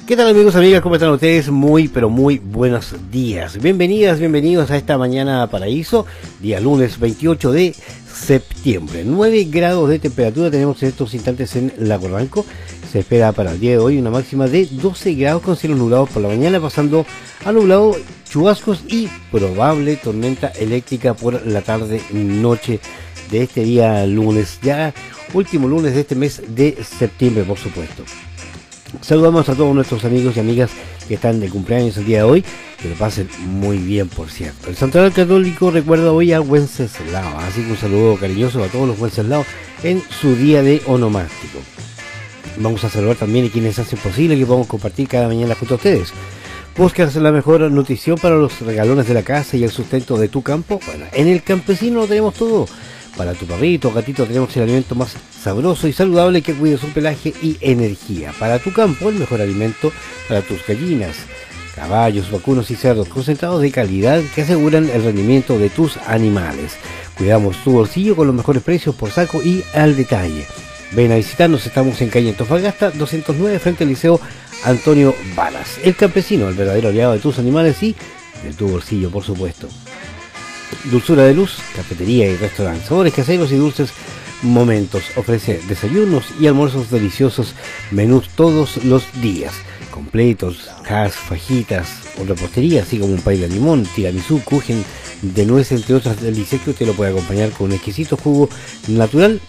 ¿Qué tal amigos, amigas? ¿Cómo están ustedes? Muy, pero muy buenos días. Bienvenidas, bienvenidos a esta mañana paraíso, día lunes 28 de septiembre. 9 grados de temperatura tenemos en estos instantes en Lago Ranco. Se espera para el día de hoy una máxima de 12 grados con cielos nublados por la mañana, pasando a nublado, chubascos y probable tormenta eléctrica por la tarde-noche de este día lunes, ya último lunes de este mes de septiembre, por supuesto. Saludamos a todos nuestros amigos y amigas que están de cumpleaños el día de hoy, que lo pasen muy bien, por cierto. El Santoral Católico recuerda hoy a Wenceslao, así que un saludo cariñoso a todos los Wenceslao en su día de onomástico. Vamos a saludar también a quienes hacen posible que podamos compartir cada mañana junto a ustedes. ¿Buscas la mejor nutrición para los regalones de la casa y el sustento de tu campo? Bueno, en El Campesino lo tenemos todo. Para tu perrito o gatito tenemos el alimento más sabroso y saludable que cuide su pelaje y energía. Para tu campo, el mejor alimento para tus gallinas, caballos, vacunos y cerdos, concentrados de calidad que aseguran el rendimiento de tus animales. Cuidamos tu bolsillo con los mejores precios por saco y al detalle. Ven a visitarnos, estamos en calle Antofagasta 209 frente al Liceo Antonio Balas. El Campesino, el verdadero aliado de tus animales y de tu bolsillo, por supuesto. Dulzura de Luz, cafetería y restaurante, sabores caseros y dulces momentos. Ofrece desayunos y almuerzos deliciosos, menús todos los días, completos, hash, fajitas o repostería, así como un pay de limón, tiramisú, kuchen de nuez, entre otras delicias que usted lo puede acompañar con un exquisito jugo natural